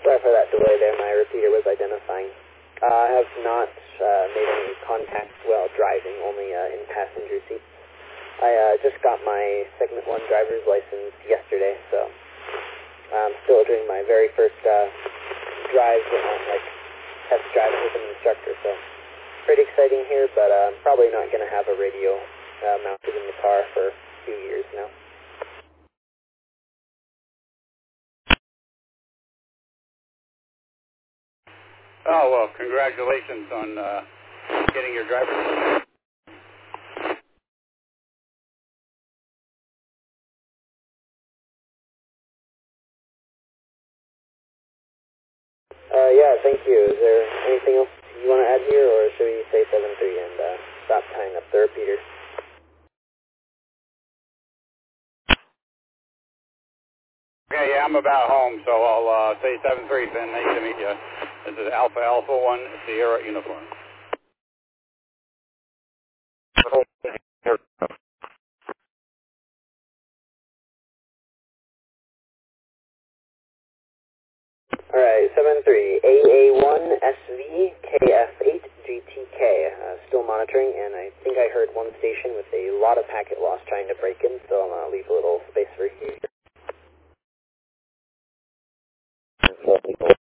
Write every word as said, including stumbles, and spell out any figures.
Sorry for that delay there. My repeater was identifying. Uh, I have not uh, made any contact while driving, only uh, in passenger seats. I uh, just got my segment one driver's license yesterday, so I'm still doing my very first uh, drive, uh, like test driving with an instructor. So pretty exciting here, but uh, I'm probably not going to have a radio uh, mounted in the car for a few years now. Oh, well, congratulations on uh, getting your driver's license. Uh, yeah, thank you. Is there anything else you want to add here, or should we say seven three and uh, stop tying up the repeater? Okay, yeah, I'm about home, so I'll uh, say seven three, then. Nice to meet you. This is Alpha Alpha one Sierra Uniform. Alright, seven three, A A one S V K F eight G T K, uh, still monitoring, and I think I heard one station with a lot of packet loss trying to break in, so I'm going to leave a little space for you.